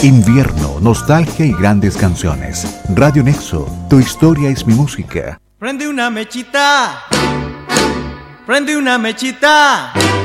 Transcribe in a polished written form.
Invierno, nostalgia y grandes canciones. Radio Nexo, tu historia es mi música. Prende una mechita, prende una mechita.